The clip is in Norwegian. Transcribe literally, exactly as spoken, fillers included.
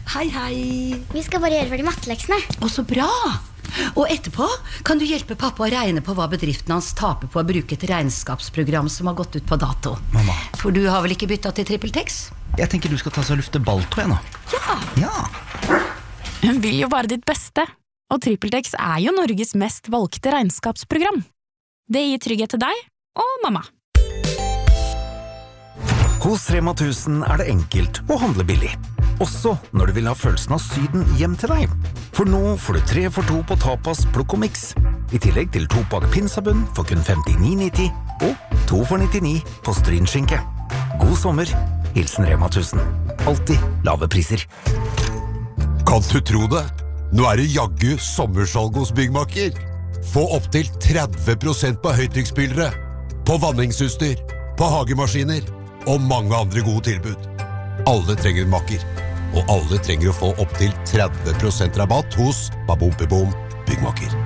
Hei, hei. Vi skal bare gjøre ferdig matteleksene. Å, så bra. Og etterpå kan du hjelpe pappa å regne på hva bedriften hans taper på å bruke et regnskapsprogram som har gått ut på dato. Mamma. For du har vel ikke byttet til TrippelTex? Jeg tenker du skal ta så lufte balltå jeg nå. Ja. Ja. Hun vil jo bare ditt beste. Og TrippelTex er jo Norges mest valgte regnskapsprogram. Det gir trygghet til deg og mamma. Hos Rema tusen er det enkelt å handle billig. Også når du vil ha følelsen av Syden hjem til deg. For nå får du tre for to på tapas, plukk og mix. I tillegg til to pakk pinsabunn for kun femtini nitti og to for nittini på strynskinke. God sommer, hilsen Rema tusen. Alltid lave priser. Kan du tro det? Nå er det jaggu sommersalg hos Byggmakker. Få opp til tretti prosent på høytrykksspylere, på vanningsutstyr, på hagemaskiner og mange andre gode tilbud. Alle trenger en makker, og alle trenger å få opp til tretti prosent rabatt hos Babom Byggmakker.